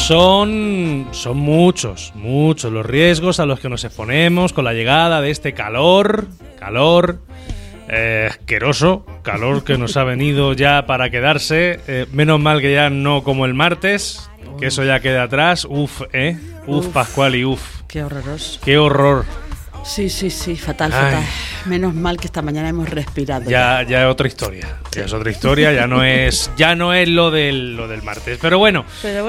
Son muchos los riesgos a los que nos exponemos con la llegada de este calor asqueroso, calor que nos ha venido ya para quedarse. Menos mal que ya no como el martes, que eso ya queda atrás. Uf, Pascual, y uf. Qué horroroso. Qué horror. Sí, fatal. Menos mal que esta mañana hemos respirado. Ya es otra historia. Ya es otra historia, ya no es lo del martes. Pero bueno.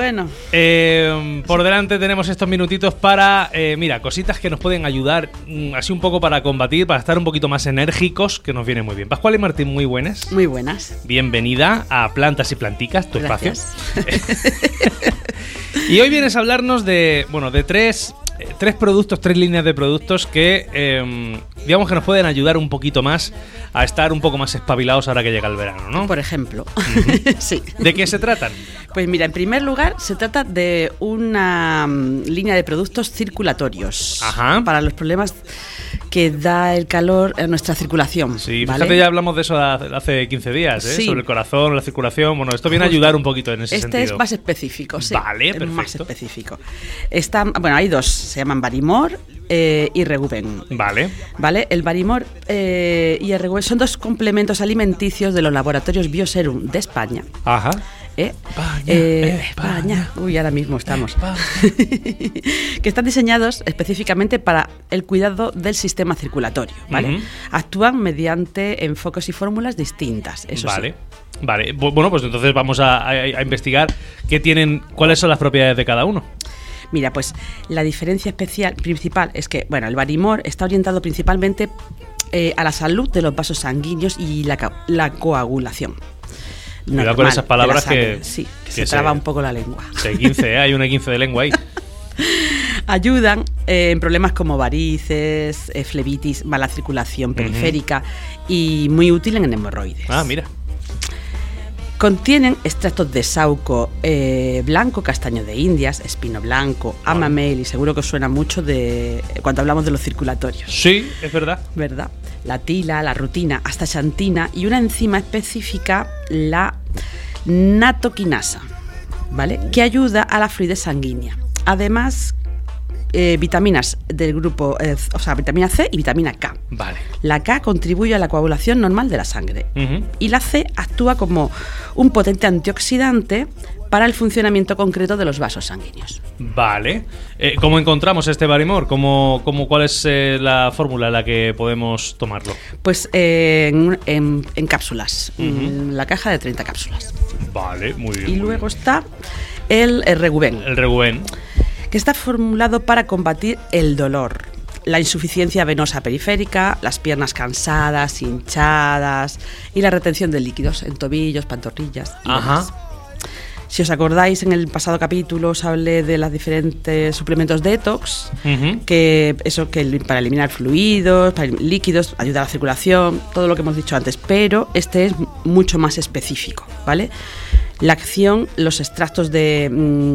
Por delante tenemos estos minutitos para, cositas que nos pueden ayudar así un poco para combatir, para estar un poquito más enérgicos, que nos viene muy bien. Pascual y Martín, muy buenas. Muy buenas. Bienvenida a Plantas y Planticas, tu Gracias. espacio. Y hoy vienes a hablarnos de tres productos, tres líneas de productos que digamos que nos pueden ayudar un poquito más a estar un poco más espabilados ahora que llega el verano, ¿no? Por ejemplo. Sí. ¿De qué se tratan? Pues mira, en primer lugar se trata de una línea de productos circulatorios. Ajá. Para los problemas que da el calor en nuestra circulación. Sí, ¿vale? fíjate, ya hablamos de eso hace 15 días, Sí. sobre el corazón, la circulación. Bueno, esto viene a ayudar un poquito en ese sentido. Este es más específico, sí. Vale, perfecto. Es más específico. Hay dos, se llaman Barimor y Reguven. Vale. El Barimor y el Reguven son dos complementos alimenticios de los laboratorios Bioserum de España. Ajá. España. Uy, ahora mismo estamos. Que están diseñados específicamente para el cuidado del sistema circulatorio, ¿vale? Uh-huh. Actúan mediante enfoques y fórmulas distintas, eso vale. sí. Vale, bueno, pues entonces vamos a investigar cuáles son las propiedades de cada uno. Mira, pues la diferencia principal es que, el Barimor está orientado principalmente a la salud de los vasos sanguíneos y la coagulación. Cuidado con esas palabras que se traba un poco la lengua. Hay una 15 de lengua ahí. Ayudan en problemas como varices, flebitis, mala circulación periférica y muy útil en hemorroides. Ah, mira. Contienen extractos de sauco blanco, castaño de Indias, espino blanco, amamel, y seguro que os suena mucho cuando hablamos de los circulatorios. Sí, es verdad. ¿Verdad? La tila, la rutina, astaxantina y una enzima específica, la natoquinasa, ¿vale? Que ayuda a la fluidez sanguínea. Además, vitaminas del grupo, vitamina C y vitamina K. Vale. La K contribuye a la coagulación normal de la sangre. Uh-huh. Y la C actúa como un potente antioxidante para el funcionamiento concreto de los vasos sanguíneos. Vale. ¿Cómo encontramos este Barimor? ¿Cuál es la fórmula en la que podemos tomarlo? Pues en cápsulas. Uh-huh. La caja de 30 cápsulas. Vale, muy bien. Y luego está el Reguven. El Reguven. Que está formulado para combatir el dolor, la insuficiencia venosa periférica, las piernas cansadas, hinchadas y la retención de líquidos en tobillos, pantorrillas y demás. Si os acordáis, en el pasado capítulo os hablé de los diferentes suplementos detox, uh-huh. que para eliminar fluidos, para líquidos, ayuda a la circulación, todo lo que hemos dicho antes, pero este es mucho más específico, ¿vale? La acción, los extractos de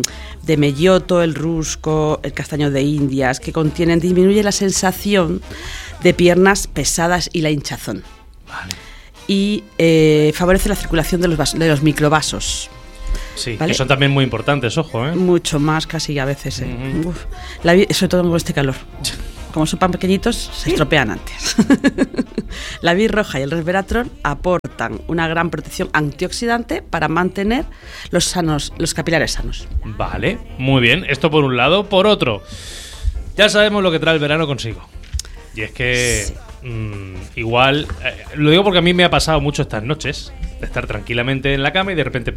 melloto, el rusco, el castaño de Indias que contienen, disminuye la sensación de piernas pesadas y la hinchazón. Vale. Y favorece la circulación de los microvasos. Sí, ¿vale? Que son también muy importantes, ojo, ¿eh? Mucho más casi a veces, Uh-huh. Uf. Sobre todo con este calor. Como son tan pequeñitos, se estropean antes. La birroja y el resveratrol aportan una gran protección antioxidante para mantener los capilares sanos. Vale, muy bien. Esto por un lado. Por otro, ya sabemos lo que trae el verano consigo. Y es que sí. Igual, lo digo porque a mí me ha pasado mucho estas noches, de estar tranquilamente en la cama y de repente...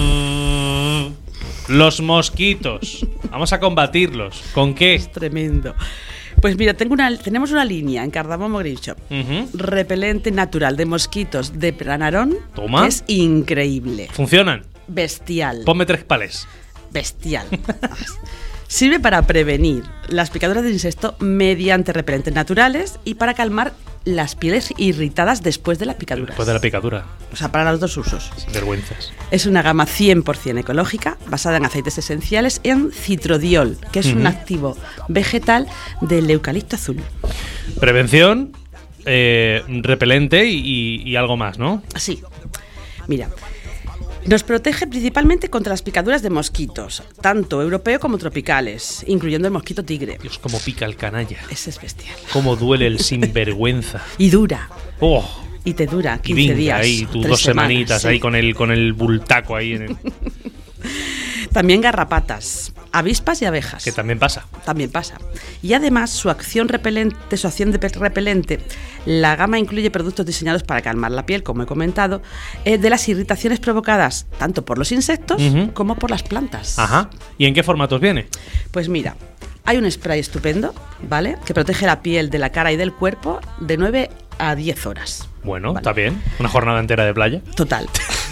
Los mosquitos. Vamos a combatirlos. ¿Con qué? Es tremendo. Pues mira, tenemos una línea en Cardamomo Green Shop, uh-huh. repelente natural de mosquitos de Planarón. Toma. Que es increíble. ¿Funcionan? Bestial. Ponme 3 palés. Bestial. Sirve para prevenir las picaduras de insecto mediante repelentes naturales y para calmar las pieles irritadas después de las picaduras. Después de la picadura. O sea, para los dos usos. Sin vergüenzas. Es una gama 100% ecológica, basada en aceites esenciales en citrodiol, que es un activo vegetal del eucalipto azul. Prevención, repelente y algo más, ¿no? Sí. Mira, Nos protege principalmente contra las picaduras de mosquitos, tanto europeos como tropicales, incluyendo el mosquito tigre. Dios, cómo pica el canalla. Ese es bestial. Cómo duele el sinvergüenza. Y dura. Oh. Y te dura 15 y días. Ahí, tus 3 2 semanas, semanitas sí. ahí con el bultaco ahí en el, También garrapatas, avispas y abejas. que también pasa. También pasa. Y además su acción repelente, la gama incluye productos diseñados para calmar la piel, como he comentado, de las irritaciones provocadas tanto por los insectos como por las plantas. Ajá. ¿Y en qué formatos viene? Pues mira, hay un spray estupendo, ¿vale? Que protege la piel de la cara y del cuerpo de 9 a 10 horas. Bueno, Vale. está bien. Una jornada entera de playa. Total.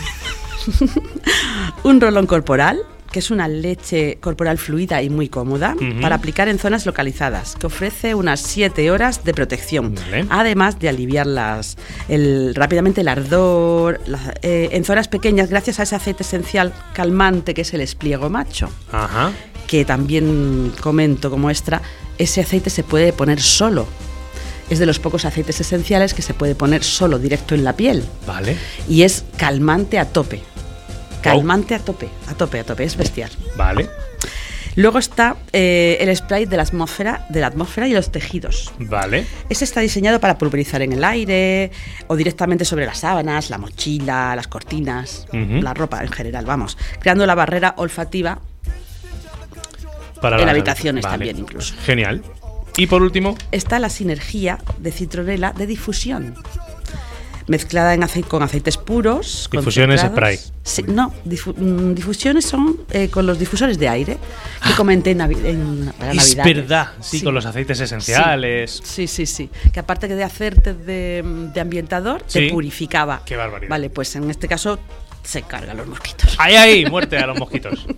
Un rolón corporal, que es una leche corporal fluida y muy cómoda para aplicar en zonas localizadas, que ofrece unas 7 horas de protección, Vale. además de aliviar rápidamente el ardor en zonas pequeñas gracias a ese aceite esencial calmante que es el espliego macho, Ajá. que también comento como extra, ese aceite se puede poner solo. Es de los pocos aceites esenciales que se puede poner solo directo en la piel Vale. y es calmante a tope. Calmante a tope, es bestial. Vale. Luego está el spray de la atmósfera y los tejidos. Vale. Este está diseñado para pulverizar en el aire o directamente sobre las sábanas, la mochila, las cortinas, la ropa en general, vamos, creando la barrera olfativa Para en las habitaciones vale. también incluso. Genial. Y por último, Está la sinergia de citronela de difusión, mezclada con aceites puros. Difusión es concentrados. spray. Sí, no, difusiones son con los difusores de aire que comenté para es Navidades. verdad, sí, con los aceites esenciales. Sí. Que aparte que de hacerte de ambientador, Sí. te purificaba. Qué barbaridad. Vale, pues en este caso se cargan los mosquitos. Ahí, muerte a los mosquitos.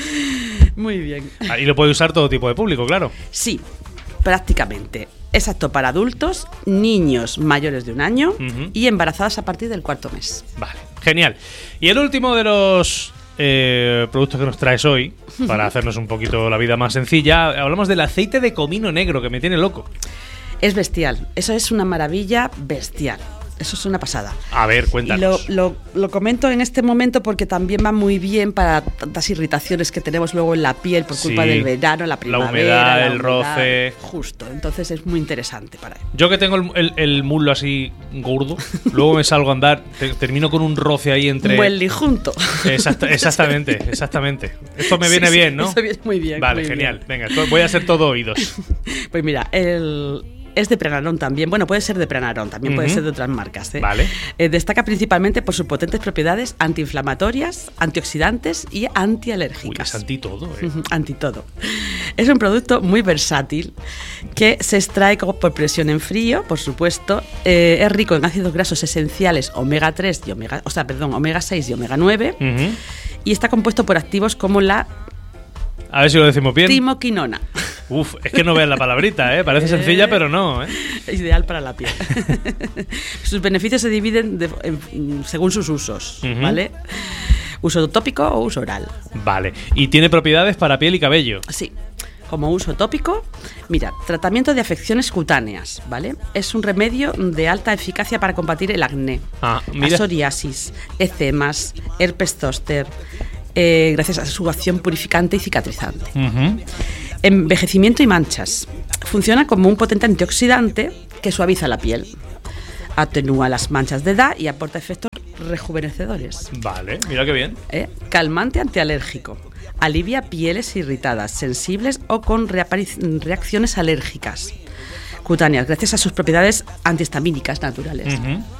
Muy bien. Y lo puede usar todo tipo de público, claro. Sí, prácticamente. Es apto para adultos, niños mayores de 1 año y embarazadas a partir del 4º mes. Vale, genial. Y el último de los productos que nos traes hoy, para hacernos un poquito la vida más sencilla, hablamos del aceite de comino negro, que me tiene loco. Es bestial. Eso es una maravilla bestial. Eso es una pasada. A ver, Y cuéntanos. lo comento en este momento porque también va muy bien para tantas irritaciones que tenemos luego en la piel por culpa Sí. del verano, la primavera, humedad, la el humedad. roce. Justo, entonces es muy interesante para él. Yo que tengo el muslo así gordo, luego me salgo a andar, termino con un roce ahí entre... Un buen lijunto. Exactamente. Esto me viene Sí, bien, ¿no? Eso viene muy bien. Vale, muy genial. bien. Venga, voy a ser todo oídos. Pues mira, es de Pranarón también. Bueno, puede ser de Pranarón, también puede ser de otras marcas. Vale. Destaca principalmente por sus potentes propiedades antiinflamatorias, antioxidantes y Uy, antialérgicas. es anti todo, ¿eh? Anti todo. Es un producto muy versátil que se extrae por presión en frío, por supuesto. Es rico en ácidos grasos esenciales omega 6 y omega 9 y está compuesto por activos como la A ver si lo decimos bien. timoquinona. Uf, es que no veas la palabrita, ¿eh? Parece sencilla, pero no, ¿eh? Es ideal para la piel. Sus beneficios se dividen según sus usos, ¿vale? Uso tópico o uso oral. Vale. Y tiene propiedades para piel y cabello. Sí. Como uso tópico, mira, tratamiento de afecciones cutáneas, ¿vale? Es un remedio de alta eficacia para combatir el acné, Ah, mira. la psoriasis, eczemas, herpes zóster, gracias a su acción purificante y cicatrizante. Envejecimiento y manchas. Funciona como un potente antioxidante que suaviza la piel, atenúa las manchas de edad y aporta efectos rejuvenecedores. Vale, mira qué bien. Calmante antialérgico. Alivia pieles irritadas, sensibles o con reacciones alérgicas cutáneas, gracias a sus propiedades antihistamínicas naturales.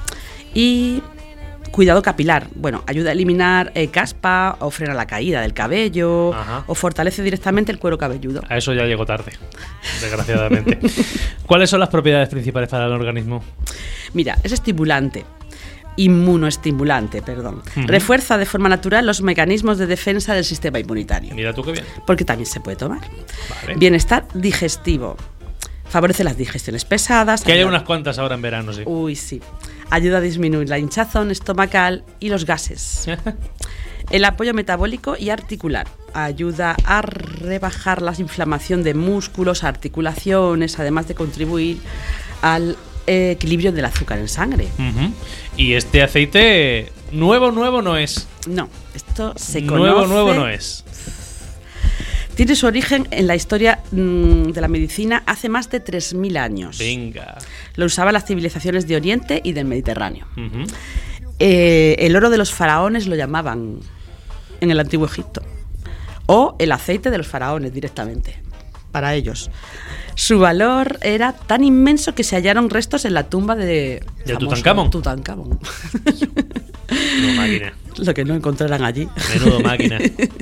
Y cuidado capilar. Bueno, ayuda a eliminar caspa o frena la caída del cabello. Ajá. O fortalece directamente el cuero cabelludo. A eso ya llegó tarde, desgraciadamente. ¿Cuáles son las propiedades principales para el organismo? Mira, es estimulante. Inmunoestimulante, perdón. Refuerza de forma natural los mecanismos de defensa del sistema inmunitario. Mira tú qué bien. Porque también se puede tomar. Vale. Bienestar digestivo. Favorece las digestiones pesadas. Que haya ayuda- unas cuantas ahora en verano, sí. Uy, sí. Ayuda a disminuir la hinchazón estomacal y los gases. El apoyo metabólico y articular. Ayuda a rebajar la inflamación de músculos, articulaciones, además de contribuir al equilibrio del azúcar en sangre. Y este aceite nuevo no es. No, esto se conoce. Nuevo no es. Tiene su origen en la historia de la medicina hace más de 3.000 años. Venga. Lo usaban las civilizaciones de Oriente y del Mediterráneo. El oro de los faraones lo llamaban en el Antiguo Egipto. O el aceite de los faraones directamente, para ellos. Su valor era tan inmenso que se hallaron restos en la tumba de Tutankamón. Tutankamón. No, máquina. Lo que no encontraran allí. Menudo máquina.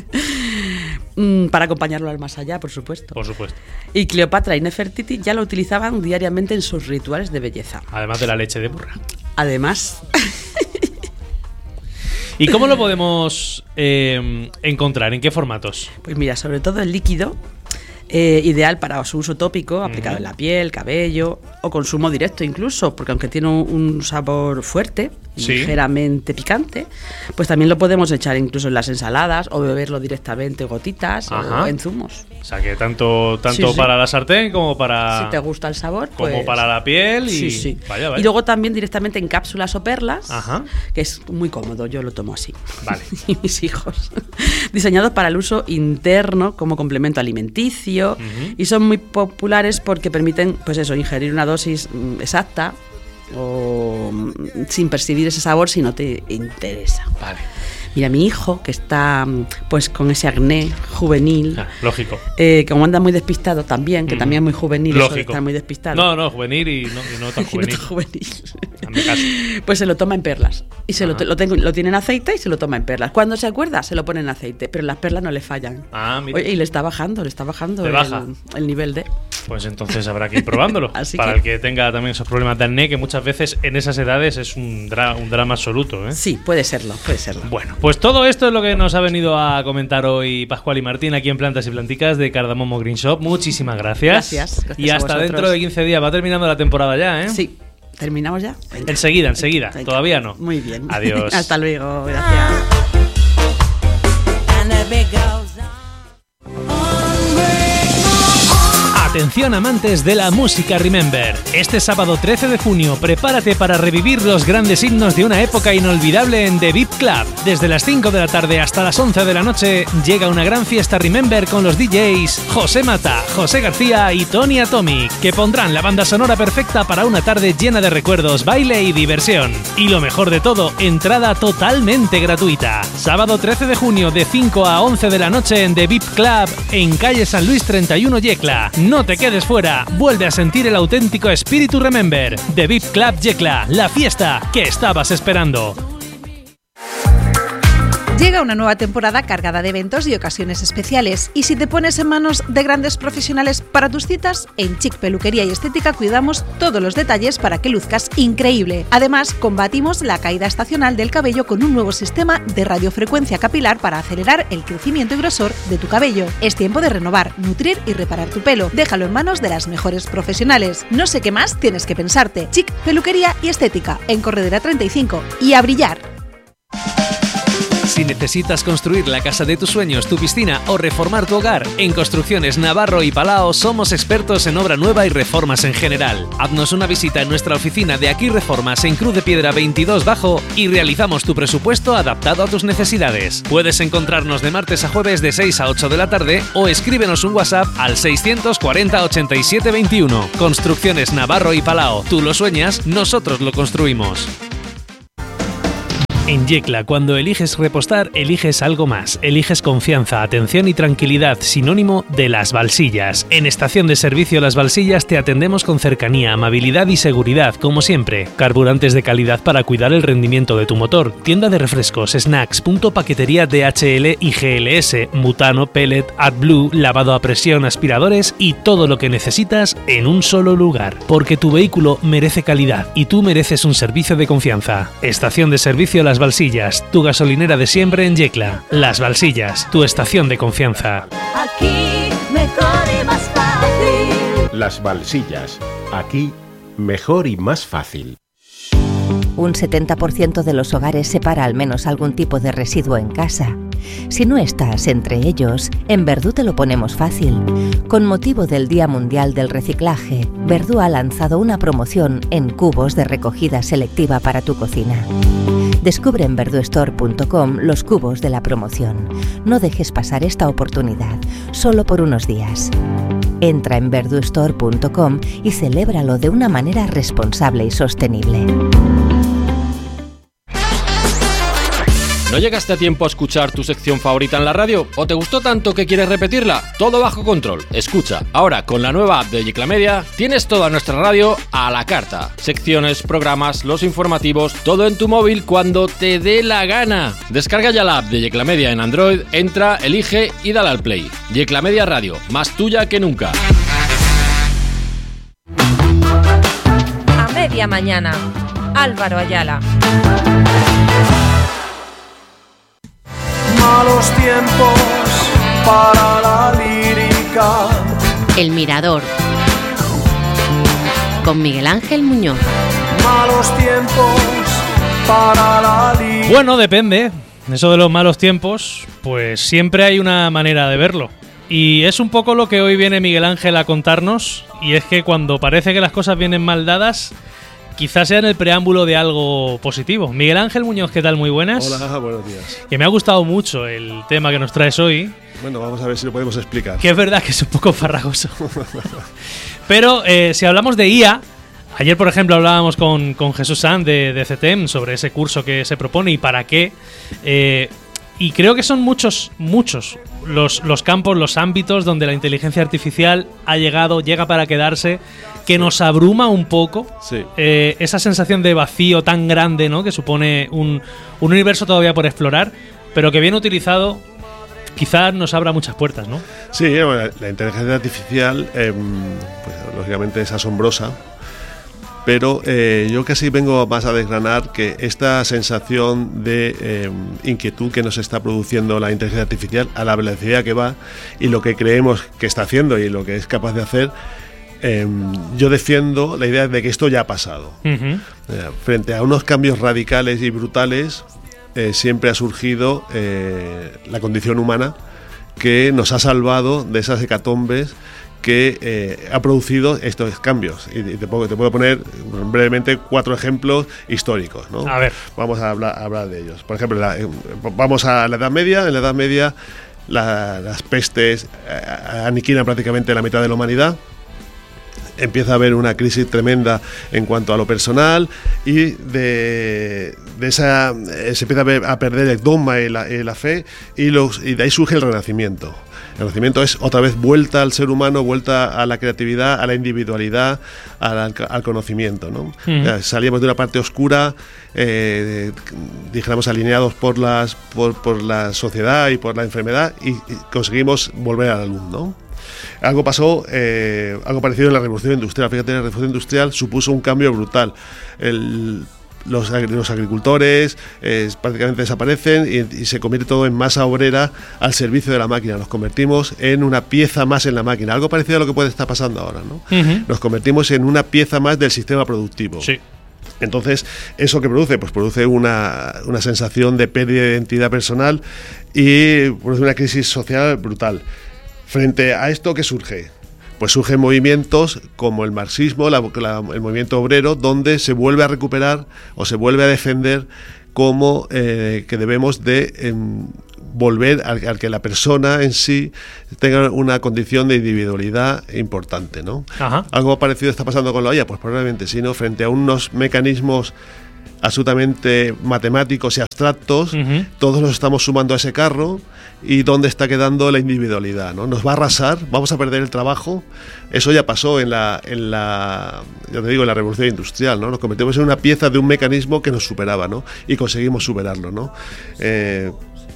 Para acompañarlo al más allá, por supuesto. Por supuesto. Y Cleopatra y Nefertiti ya lo utilizaban diariamente en sus rituales de belleza. Además de la leche de burra. Además. ¿Y cómo lo podemos encontrar? ¿En qué formatos? Pues mira, sobre todo el líquido, ideal para su uso tópico, aplicado en la piel, cabello o consumo directo incluso, porque aunque tiene un sabor fuerte, ligeramente picante, pues también lo podemos echar incluso en las ensaladas o beberlo directamente, gotitas o en zumos. O sea que tanto para la sartén como para... Si te gusta el sabor, como pues, para la piel y... Sí. Vaya. Y luego también directamente en cápsulas o perlas, Ajá. que es muy cómodo, yo lo tomo así. Vale. Y mis hijos. Diseñados para el uso interno como complemento alimenticio y son muy populares porque permiten, pues eso, ingerir una dosis exacta o sin percibir ese sabor si no te interesa. Vale. Mira, mi hijo, que está pues con ese acné juvenil. Lógico. Como anda muy despistado también, que también es muy juvenil, lógico. Eso de estar muy despistado. No, juvenil y no tan juvenil. No tan juvenil. Hazme caso. Pues se lo toma en perlas. Y lo tiene en aceite y se lo toma en perlas. Cuando se acuerda, se lo pone en aceite, pero las perlas no le fallan. Mira. Oye, y le está bajando el nivel de... Pues entonces habrá que ir probándolo. Para el que tenga también esos problemas de acné, que muchas veces en esas edades es un drama absoluto, ¿eh? Sí, puede serlo. Bueno, pues todo esto es lo que nos ha venido a comentar hoy Pascual y Martín aquí en Plantas y Planticas de Cardamomo Green Shop. Muchísimas gracias. Gracias y hasta dentro de 15 días. Va terminando la temporada ya, ¿eh? Sí. ¿Terminamos ya? Venga. Enseguida. Venga. Todavía no. Muy bien. Adiós. Hasta luego. Gracias. Atención amantes de la música Remember. Este sábado 13 de junio prepárate para revivir los grandes himnos de una época inolvidable en The VIP Club. Desde las 5 de la tarde hasta las 11 de la noche llega una gran fiesta Remember con los DJs José Mata, José García y Tony Atomic, que pondrán la banda sonora perfecta para una tarde llena de recuerdos, baile y diversión. Y lo mejor de todo, entrada totalmente gratuita. Sábado 13 de junio de 5 a 11 de la noche en The VIP Club en calle San Luis 31 Yecla. No te quedes fuera, vuelve a sentir el auténtico espíritu Remember. The VIP Club Yecla, la fiesta que estabas esperando. Llega una nueva temporada cargada de eventos y ocasiones especiales. Y si te pones en manos de grandes profesionales para tus citas, en Chic Peluquería y Estética cuidamos todos los detalles para que luzcas increíble. Además, combatimos la caída estacional del cabello con un nuevo sistema de radiofrecuencia capilar para acelerar el crecimiento y grosor de tu cabello. Es tiempo de renovar, nutrir y reparar tu pelo. Déjalo en manos de las mejores profesionales. No sé qué más tienes que pensarte. Chic Peluquería y Estética, en Corredera 35. Y a brillar. Si necesitas construir la casa de tus sueños, tu piscina o reformar tu hogar, en Construcciones Navarro y Palao somos expertos en obra nueva y reformas en general. Haznos una visita en nuestra oficina de Aquí Reformas en Cruz de Piedra 22 Bajo y realizamos tu presupuesto adaptado a tus necesidades. Puedes encontrarnos de martes a jueves de 6 a 8 de la tarde o escríbenos un WhatsApp al 640 87 21. Construcciones Navarro y Palao. Tú lo sueñas, nosotros lo construimos. En Yecla, cuando eliges repostar, eliges algo más. Eliges confianza, atención y tranquilidad, sinónimo de Las Balsillas. En Estación de Servicio Las Balsillas te atendemos con cercanía, amabilidad y seguridad, como siempre. Carburantes de calidad para cuidar el rendimiento de tu motor. Tienda de refrescos, snacks, punto paquetería DHL y GLS, butano, pellet, AdBlue, lavado a presión, aspiradores y todo lo que necesitas en un solo lugar. Porque tu vehículo merece calidad y tú mereces un servicio de confianza. Estación de Servicio Las Balsillas, tu gasolinera de siempre en Yecla. Las Balsillas, tu estación de confianza. Aquí mejor y más fácil. Las Balsillas, aquí mejor y más fácil. Un 70% de los hogares separa al menos algún tipo de residuo en casa. Si no estás entre ellos, en Verdú te lo ponemos fácil. Con motivo del Día Mundial del Reciclaje, Verdú ha lanzado una promoción en cubos de recogida selectiva para tu cocina. Descubre en verduestore.com los cubos de la promoción. No dejes pasar esta oportunidad, solo por unos días. Entra en verduestore.com y celébralo de una manera responsable y sostenible. ¿No llegaste a tiempo a escuchar tu sección favorita en la radio? ¿O te gustó tanto que quieres repetirla? Todo bajo control. Escucha, ahora con la nueva app de Yeclamedia tienes toda nuestra radio a la carta. Secciones, programas, los informativos, todo en tu móvil cuando te dé la gana. Descarga ya la app de Yeclamedia en Android, entra, elige y dale al play. Yeclamedia Radio, más tuya que nunca. A media mañana, Álvaro Ayala. Malos tiempos para la lírica. El Mirador, con Miguel Ángel Muñoz. Malos tiempos para la lírica. Bueno, depende. Eso de los malos tiempos, pues siempre hay una manera de verlo. Y es un poco lo que hoy viene Miguel Ángel a contarnos. Y es que cuando parece que las cosas vienen mal dadas, quizás sea en el preámbulo de algo positivo. Miguel Ángel Muñoz, ¿qué tal? Muy buenas. Hola, buenos días. Que me ha gustado mucho el tema que nos traes hoy. Bueno, vamos a ver si lo podemos explicar. Que es verdad que es un poco farragoso. Pero si hablamos de IA, ayer por ejemplo hablábamos con Jesús Sanz de CETEM sobre ese curso que se propone y para qué. Y creo que son muchos los campos, los ámbitos donde la inteligencia artificial llega para quedarse, que nos abruma un poco. Sí. Esa sensación de vacío tan grande, ¿no?, que supone un universo todavía por explorar, pero que bien utilizado quizás nos abra muchas puertas, ¿no? Sí, bueno, la inteligencia artificial pues, lógicamente es asombrosa. Pero yo casi vengo más a desgranar que esta sensación de inquietud que nos está produciendo la inteligencia artificial a la velocidad que va y lo que creemos que está haciendo y lo que es capaz de hacer, yo defiendo la idea de que esto ya ha pasado. Uh-huh. Frente a unos cambios radicales y brutales, siempre ha surgido la condición humana que nos ha salvado de esas hecatombes que ha producido estos cambios. Y te puedo poner brevemente 4 ejemplos históricos, ¿no? A ver. Vamos a hablar de ellos. Por ejemplo, vamos a la Edad Media. En la Edad Media las pestes aniquilan prácticamente la mitad de la humanidad. Empieza a haber una crisis tremenda en cuanto a lo personal y de esa se empieza a perder el dogma y la fe y de ahí surge el Renacimiento. El Renacimiento es otra vez vuelta al ser humano, vuelta a la creatividad, a la individualidad, al conocimiento, ¿no? Uh-huh. Salíamos de una parte oscura, dijéramos alineados por la sociedad y por la enfermedad y conseguimos volver a la luz, ¿no? Algo pasó, algo parecido en la Revolución Industrial. Fíjate, la Revolución Industrial supuso un cambio brutal. Los agricultores prácticamente desaparecen y se convierte todo en masa obrera al servicio de la máquina. Nos convertimos en una pieza más en la máquina. Algo parecido a lo que puede estar pasando ahora, ¿no? Uh-huh. Nos convertimos en una pieza más del sistema productivo. Sí. Entonces, ¿eso qué produce? Pues produce una sensación de pérdida de identidad personal y produce una crisis social brutal. Frente a esto, ¿qué surge? Pues surgen movimientos como el marxismo, el movimiento obrero, donde se vuelve a recuperar o se vuelve a defender como que debemos de volver al que la persona en sí tenga una condición de individualidad importante, ¿no? Ajá. Algo parecido está pasando con la IA, pues probablemente sí, ¿no? Frente a unos mecanismos absolutamente matemáticos y abstractos, uh-huh. Todos nos estamos sumando a ese carro y dónde está quedando la individualidad, ¿no? Nos va a arrasar, vamos a perder el trabajo. Eso ya pasó en la Revolución Industrial, ¿no? Nos convertimos en una pieza de un mecanismo que nos superaba, ¿no? Y conseguimos superarlo, ¿no? De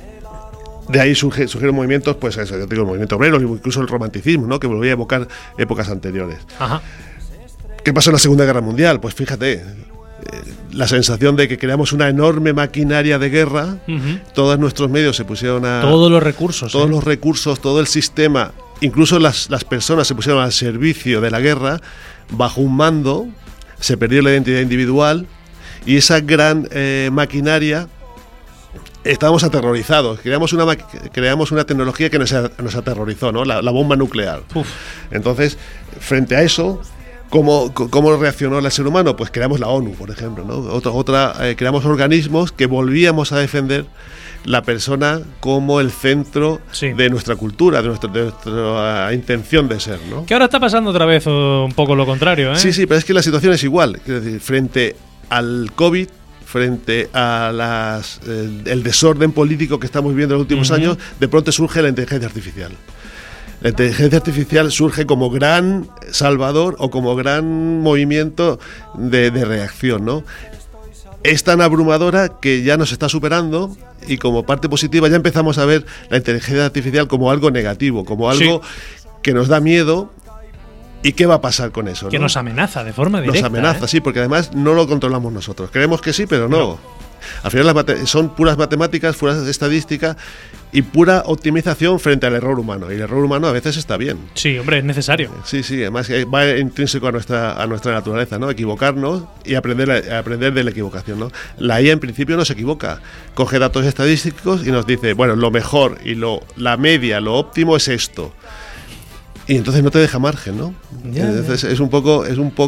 ahí surgieron movimientos, pues eso, yo digo, el movimiento obrero, incluso el romanticismo, ¿no? Que volvía a evocar épocas anteriores. Ajá. ¿Qué pasó en la Segunda Guerra Mundial? Pues fíjate, la sensación de que creamos una enorme maquinaria de guerra, uh-huh. Todos nuestros medios se pusieron a... Todos los recursos. Los recursos, todo el sistema, incluso las personas se pusieron al servicio de la guerra, bajo un mando, se perdió la identidad individual y esa gran maquinaria estábamos aterrorizados. Creamos una tecnología que nos aterrorizó, ¿no? La bomba nuclear. Uf. Entonces, frente a eso, ¿cómo reaccionó el ser humano? Pues creamos la ONU, por ejemplo, ¿no? Creamos organismos que volvíamos a defender la persona como el centro de nuestra cultura, de nuestra intención de ser, ¿no? Que ahora está pasando otra vez un poco lo contrario, ¿eh? Sí, pero es que la situación es igual. Es decir, frente al COVID, frente a el desorden político que estamos viviendo en los últimos años, de pronto surge la inteligencia artificial. La inteligencia artificial surge como gran salvador o como gran movimiento de reacción, ¿no? Es tan abrumadora que ya nos está superando, y como parte positiva ya empezamos a ver la inteligencia artificial como algo negativo, como algo que nos da miedo. ¿Y qué va a pasar con eso? Que nos amenaza de forma directa. Nos amenaza, sí, porque además no lo controlamos nosotros. Creemos que sí, pero no. Al final son puras matemáticas, puras estadísticas y pura optimización frente al error humano. Y el error humano a veces está bien. Sí, hombre, es necesario. Sí, además va intrínseco a nuestra naturaleza, ¿no? Equivocarnos y aprender de la equivocación, ¿no? La IA en principio no se equivoca. Coge datos estadísticos y nos dice, bueno, lo mejor y la media, lo óptimo es esto. Y entonces no te deja margen, ¿no? Entonces es un poco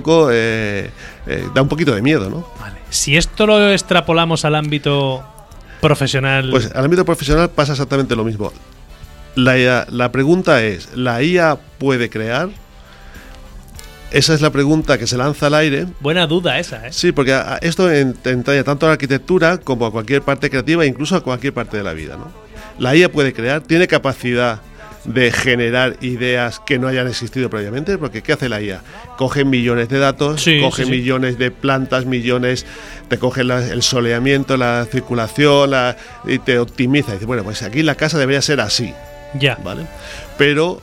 da un poquito de miedo, ¿no? Vale. Si esto lo extrapolamos al ámbito profesional... Pues al ámbito profesional pasa exactamente lo mismo. La pregunta es, ¿la IA puede crear? Esa es la pregunta que se lanza al aire. Buena duda esa, ¿eh? Sí, porque esto entraña tanto a la arquitectura como a cualquier parte creativa, incluso a cualquier parte de la vida, ¿no? La IA puede crear, tiene capacidad de generar ideas que no hayan existido previamente, porque ¿qué hace la IA? Coge millones de datos, millones de plantas, te coge el soleamiento, la circulación, y te optimiza. Y dice, bueno, pues aquí la casa debería ser así. Ya. ¿Vale? Pero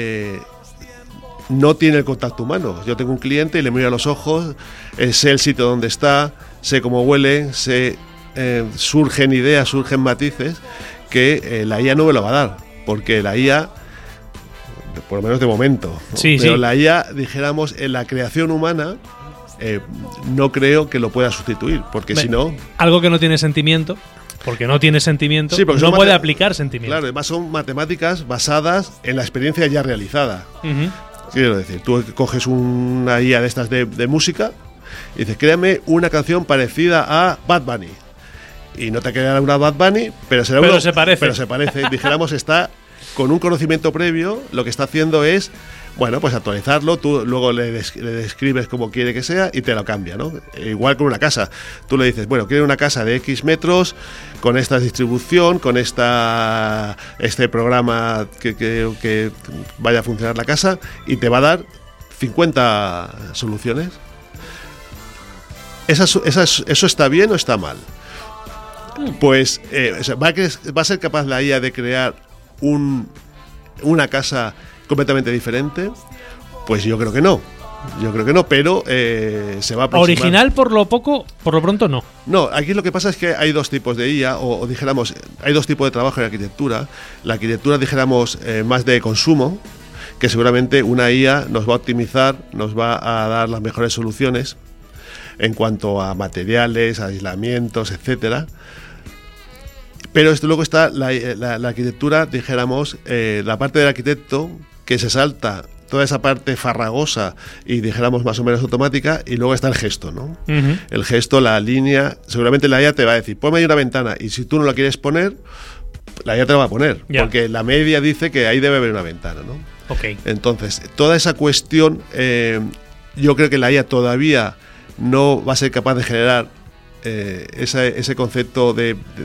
no tiene el contacto humano. Yo tengo un cliente y le miro a los ojos, sé el sitio donde está, sé cómo huele, surgen ideas, surgen matices que la IA no me lo va a dar. Porque la IA, por lo menos de momento, ¿no? Pero la IA, dijéramos, en la creación humana, no creo que lo pueda sustituir, porque si no... Algo que no tiene sentimiento, porque no tiene sentimiento, no puede aplicar sentimiento. Claro, además son matemáticas basadas en la experiencia ya realizada. Quiero decir, tú coges una IA de estas de música y dices, créame una canción parecida a Bad Bunny. Y no te quedará una Bad Bunny, pero se parece. Pero se parece. Dijéramos, está con un conocimiento previo, lo que está haciendo es, bueno, pues actualizarlo, tú luego le describes como quiere que sea y te lo cambia, ¿no? Igual con una casa. Tú le dices, bueno, quiero una casa de X metros, con esta distribución, con este programa que vaya a funcionar la casa, y te va a dar 50 soluciones. ¿Eso está bien o está mal? Pues ¿va a ser capaz la IA de crear una casa completamente diferente? Pues yo creo que no. Pero se va a aproximar. Original por lo pronto no. No, aquí lo que pasa es que hay dos tipos de IA, o dijéramos, hay dos tipos de trabajo en la arquitectura. La arquitectura, dijéramos, más de consumo, que seguramente una IA nos va a optimizar, nos va a dar las mejores soluciones en cuanto a materiales, aislamientos, etcétera. Pero luego está la arquitectura, dijéramos, la parte del arquitecto que se salta toda esa parte farragosa y dijéramos más o menos automática, y luego está el gesto, ¿no? El gesto, la línea, seguramente la IA te va a decir, ponme ahí una ventana, y si tú no la quieres poner, la IA te la va a poner, porque la media dice que ahí debe haber una ventana, ¿no? Okay. Entonces, toda esa cuestión, yo creo que la IA todavía no va a ser capaz de generar ese concepto de